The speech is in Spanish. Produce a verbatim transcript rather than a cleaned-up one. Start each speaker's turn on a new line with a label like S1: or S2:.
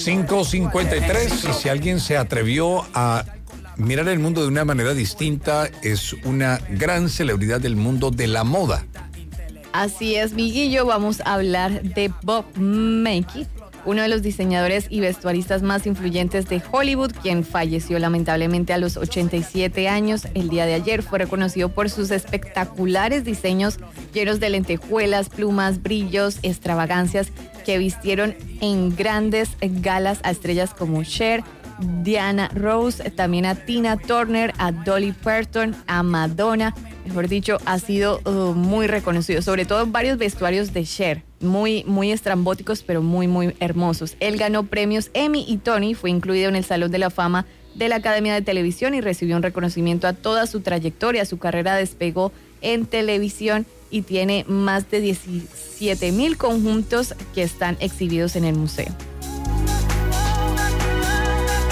S1: cinco cincuenta y tres. Y si alguien se atrevió a mirar el mundo de una manera distinta, es una gran celebridad del mundo de la moda.
S2: Así es, Miguillo. Vamos a hablar de Bob Mackie, uno de los diseñadores y vestuaristas más influyentes de Hollywood, quien falleció lamentablemente a los ochenta y siete años. El día de ayer fue reconocido por sus espectaculares diseños llenos de lentejuelas, plumas, brillos, extravagancias que vistieron en grandes galas a estrellas como Cher, Diana Ross, también a Tina Turner, a Dolly Parton, a Madonna. Mejor dicho, ha sido uh, muy reconocido, sobre todo en varios vestuarios de Cher, muy, muy estrambóticos, pero muy, muy hermosos. Él ganó premios Emmy y Tony, fue incluido en el Salón de la Fama de la Academia de Televisión y recibió un reconocimiento a toda su trayectoria. Su carrera despegó en televisión y tiene más de diecisiete mil conjuntos que están exhibidos en el museo.